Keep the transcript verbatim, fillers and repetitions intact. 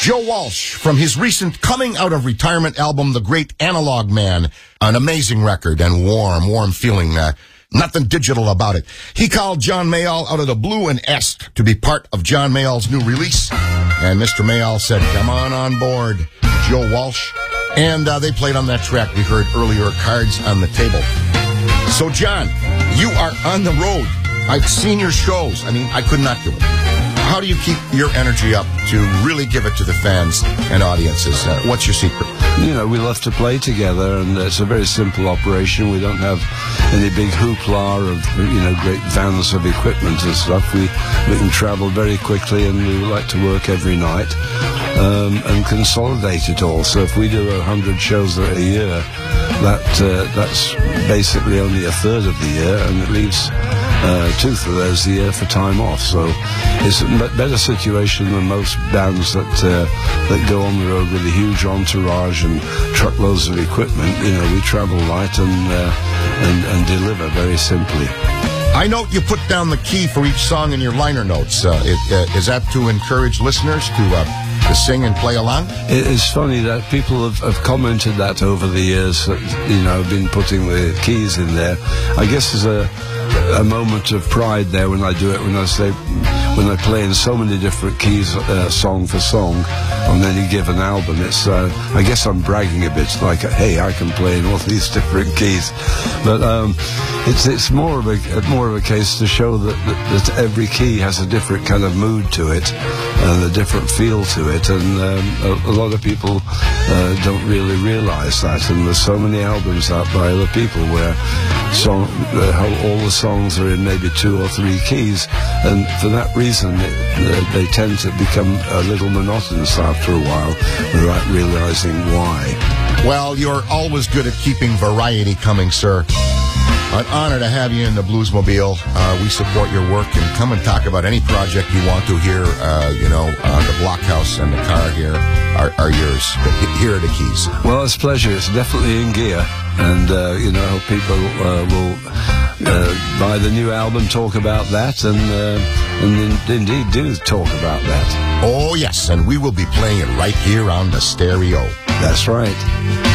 Joe Walsh from his recent coming out of retirement album, The Great Analog Man. An amazing record and warm, warm feeling. Uh, nothing digital about it. He called John Mayall out of the blue and asked to be part of John Mayall's new release. And Mister Mayall said, come on on board, Joe Walsh. And uh, they played on that track we heard earlier, Cards on the Table. So, John, you are on the road. I've seen your shows. I mean, I could not do it. How do you keep your energy up to really give it to the fans and audiences? Uh, what's your secret? You know, we love to play together, and it's a very simple operation. We don't have any big hoopla of, you know, great vans of equipment and stuff. We, we can travel very quickly, and we like to work every night um, and consolidate it all. So if we do a hundred shows a year, that uh, that's basically only a third of the year, and it leaves Uh, two-thirds of the year for time off, so it's a better situation than most bands that uh, that go on the road with a huge entourage and truckloads of equipment. You know, we travel light and uh, and, and deliver very simply. I note you put down the key for each song in your liner notes. Uh, it, uh, is that to encourage listeners to uh, to sing and play along? It's funny that people have, have commented that over the years. That, you know, been putting the keys in there. I guess there's a a moment of pride there when I do it, when I say, when I play in so many different keys, uh, song for song, on any given album. It's, uh, I guess I'm bragging a bit, like, hey, I can play in all these different keys. But um, it's it's more of a more of a case to show that, that that every key has a different kind of mood to it and a different feel to it, and um, a, a lot of people uh, don't really realize that. And there's so many albums out by other people where song, uh, all the songs are in maybe two or three keys, and for that reason it, uh, they tend to become a little monotonous after a while without realizing why. Well, you're always good at keeping variety coming, sir. An honor to have you in the Bluesmobile. Uh, we support your work, and come and talk about any project you want to hear. Uh, you know, uh, the Blockhouse and the car here are, are yours. But here are the keys. Well, it's a pleasure. It's definitely in gear. And, uh, you know, people uh, will uh, buy the new album, talk about that, and, uh, and in, indeed do talk about that. Oh, yes, and we will be playing it right here on the stereo. That's right.